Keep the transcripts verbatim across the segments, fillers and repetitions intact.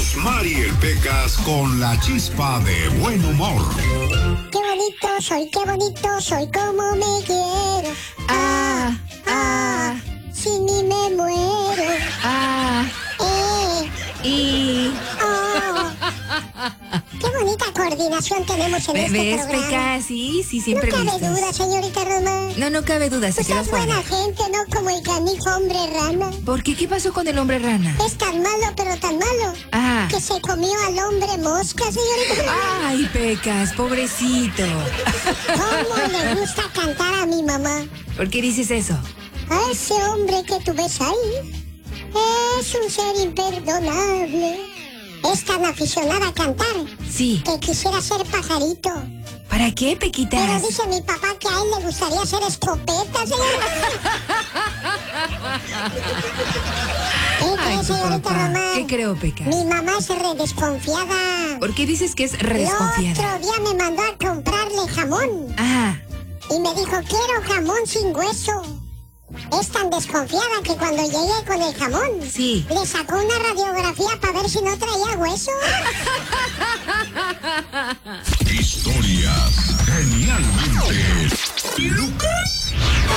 Rosmar y el Pecas con la chispa de buen humor. Qué bonito soy, qué bonito soy, como me quiero. Ah, ah, sin mí me muero. Ah, eh, y... oh. Qué bonita coordinación tenemos en este ¿Ves, programa. Pecas? Sí, sí, siempre No cabe listos. duda, señorita Rosmar. No, no cabe duda, se Usted quedó es fuera. buena gente, no como el canijo hombre rana. ¿Por qué? ¿Qué pasó con el hombre rana? Es tan malo, pero tan malo, Ah. que se comió al hombre mosca, señorita Rosmar. Ay, Pecas, pobrecito. ¿Cómo le gusta cantar a mi mamá? ¿Por qué dices eso? A ese hombre que tú ves ahí es un ser imperdonable. Es tan aficionada a cantar Sí. que quisiera ser pajarito. ¿Para qué, Pero Pequitas? dice mi papá que a él le gustaría ser escopeta, señora. ¿Qué Ay, cree, tu señorita papá. Román? ¿Qué creo, Pecas? Mi mamá es re desconfiada. ¿Por qué dices que es re El desconfiada? otro día me mandó a comprarle jamón Ah, y me dijo, quiero jamón sin hueso. Es tan desconfiada que cuando llegué con el jamón, sí. le sacó una radiografía para ver si no traía hueso. Historias genialmente Lucas.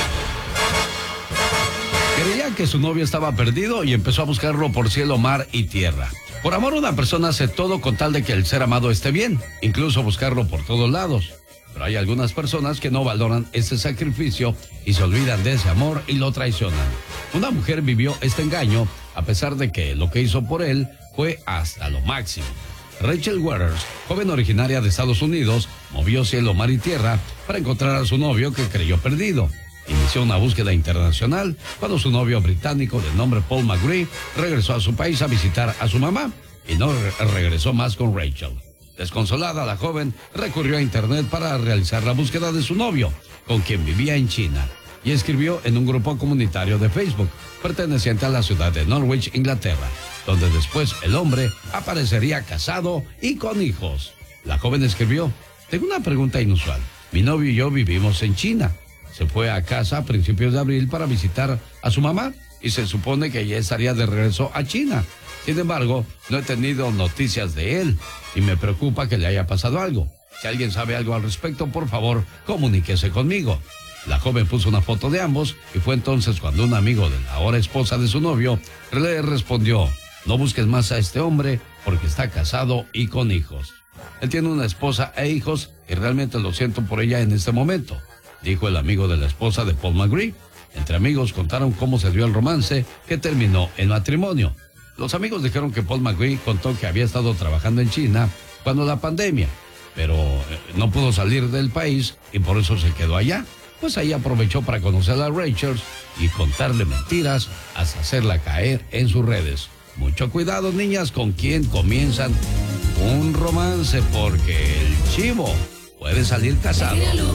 Creía que su novio estaba perdido y empezó a buscarlo por cielo, mar y tierra. Por amor, una persona hace todo con tal de que el ser amado esté bien, incluso buscarlo por todos lados. Pero hay algunas personas que no valoran ese sacrificio y se olvidan de ese amor y lo traicionan. Una mujer vivió este engaño a pesar de que lo que hizo por él fue hasta lo máximo. Rachel Waters, joven originaria de Estados Unidos, movió cielo, mar y tierra para encontrar a su novio que creyó perdido. Inició una búsqueda internacional cuando su novio británico de nombre Paul McGree regresó a su país a visitar a su mamá y no re- regresó más con Rachel. Desconsolada, la joven recurrió a internet para realizar la búsqueda de su novio, con quien vivía en China, y escribió en un grupo comunitario de Facebook perteneciente a la ciudad de Norwich, Inglaterra, donde después el hombre aparecería casado y con hijos. La joven escribió: tengo una pregunta inusual. Mi novio y yo vivimos en China. Se fue a casa a principios de abril para visitar a su mamá y se supone que ya estaría de regreso a China. Sin embargo, no he tenido noticias de él y me preocupa que le haya pasado algo. Si alguien sabe algo al respecto, por favor, comuníquese conmigo. La joven puso una foto de ambos y fue entonces cuando un amigo de la ahora esposa de su novio le respondió: no busques más a este hombre porque está casado y con hijos. Él tiene una esposa e hijos y realmente lo siento por ella en este momento, dijo el amigo de la esposa de Paul McGree. Entre amigos contaron cómo se dio el romance que terminó en matrimonio. Los amigos dijeron que Paul McGree contó que había estado trabajando en China cuando la pandemia, pero eh, no pudo salir del país y por eso se quedó allá. Pues ahí aprovechó para conocer a Rachel y contarle mentiras hasta hacerla caer en sus redes. Mucho cuidado, niñas, con quien comienzan un romance, porque el chivo puede salir casado.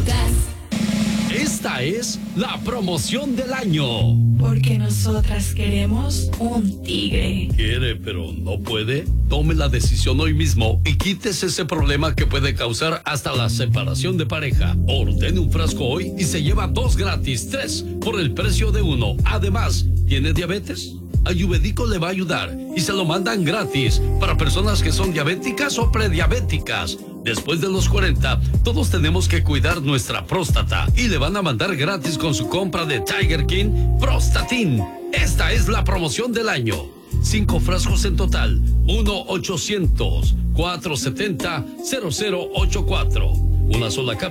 Esta es la promoción del año. Porque nosotras queremos un tigre. Quiere, pero no puede. Tome la decisión hoy mismo y quítese ese problema que puede causar hasta la separación de pareja. Ordene un frasco hoy y se lleva dos gratis, tres por el precio de uno. Además, ¿tiene diabetes? Ayurvédico le va a ayudar y se lo mandan gratis para personas que son diabéticas o prediabéticas. Después de los cuarenta, todos tenemos que cuidar nuestra próstata y le van a mandar gratis con su compra de Tiger King Prostatin. Esta es la promoción del año. Cinco frascos en total. uno ochocientos, cuatrocientos setenta, cero cero ochenta y cuatro. Una sola cápsula.